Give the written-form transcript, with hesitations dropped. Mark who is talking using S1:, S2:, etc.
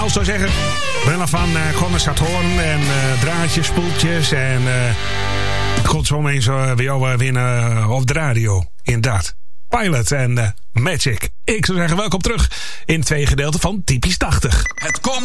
S1: Ik zou zeggen, bellen van condensatoren en draadjes, spoeltjes en het komt zo eens weer jou winnen op de radio. Inderdaad. Pilot en Magic. Ik zou zeggen, welkom terug in het tweede gedeelte van Typisch 80.
S2: Het komt